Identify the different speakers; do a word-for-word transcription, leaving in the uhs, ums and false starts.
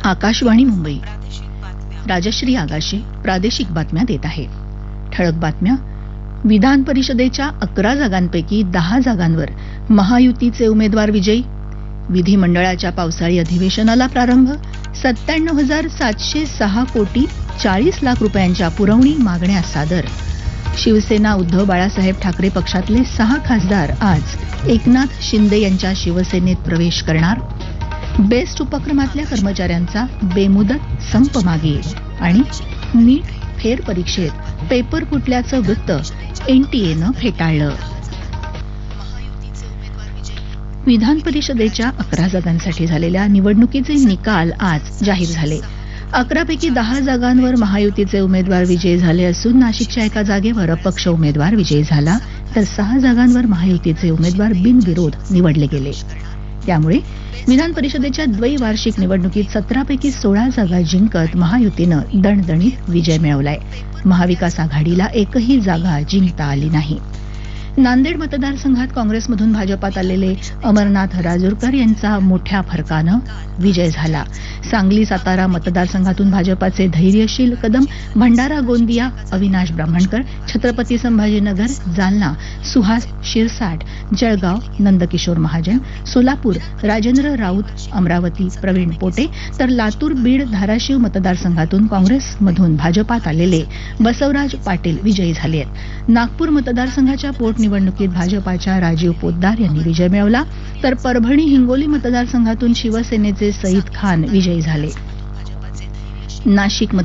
Speaker 1: आकाशवाणी मुंबई. राजश्री आगाशे प्रादेशिक बातम्या देत आहे. ठळक बातम्या. विधान परिषदेच्या अकरा जागांपैकी दहा जागांवर महायुतीचे उमेदवार विजयी. विधिमंडळाच्या पावसाळी अधिवेशनाला प्रारंभ. सत्त्याण्णव हजार सातशे सहा कोटी चाळीस लाख रुपयांच्या पुरवणी मागण्या सादर. शिवसेना उद्धव बाळासाहेब ठाकरे पक्षातले सहा खासदार आज एकनाथ शिंदे यांच्या शिवसेनेत प्रवेश करणार. बेस्ट उपक्रमातल्या कर्मचाऱ्यांचा बेमुदत संप मागे. आणि नीट फेरपरीक्षेत पेपर फुटल्याचं वृत्त एनटीएनं फेटाळलं. विधान परिषदेच्या अकरा जागांसाठी झालेल्या निवडणुकीचे निकाल आज जाहीर झाले. अकरापैकी दहा जागांवर महायुतीचे उमेदवार विजयी झाले असून नाशिकच्या एका जागेवर अपक्ष उमेदवार विजयी झाला, तर सहा जागांवर महायुतीचे उमेदवार बिनविरोध निवडले गेले. त्यामुळे विधान परिषदेच्या द्वैवार्षिक निवडणुकीत सतरापैकी सोळा जागा जिंकत महायुतीनं दणदणीत विजय मिळवलाय. महाविकास आघाडीला एकही जागा जिंकता आली नाही. नांदेड मतदारसंघात काँग्रेसमधून भाजपात आलेले अमरनाथ राजूरकर यांचा मोठ्या फरकानं विजय झाला. सांगली सातारा मतदारसंघातून भाजपाचे धैर्यशील कदम, भंडारा गोंदिया अविनाश ब्राह्मणकर, छत्रपती संभाजीनगर जालना सुहास शिरसाट, जळगाव नंदकिशोर महाजन, सोलापूर राजेंद्र राऊत, अमरावती प्रवीण पोटे, तर लातूर बीड धाराशिव मतदारसंघातून काँग्रेसमधून भाजपात आलेले बसवराज पाटील विजयी झाले आहेत. नागपूर मतदारसंघाच्या पोट निवडणुकीत भाजपाच्या राजीव पोद्दार यांनी विजय मिळवला, तर परभणी हिंगोली मतदारसंघातून शिवसेनेचे सईद खान विजयी झाले. नाशिक